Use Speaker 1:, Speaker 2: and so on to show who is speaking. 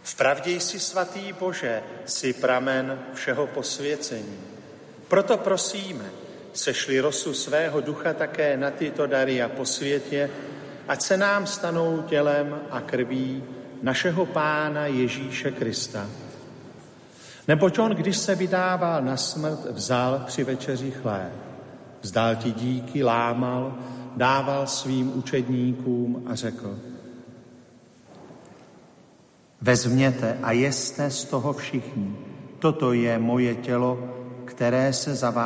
Speaker 1: Vpravdě jsi, svatý Bože, jsi pramen všeho posvěcení. Proto prosíme, sešli rosu svého ducha také na tyto dary a posvětě, ať se nám stanou tělem a krví našeho Pána Ježíše Krista. Neboť on, když se vydával na smrt, vzal při večeři chléb. Vzdal ti díky, lámal, dával svým učedníkům a řekl: Vezměte a jeste z toho všichni. Toto je moje tělo, které se za vás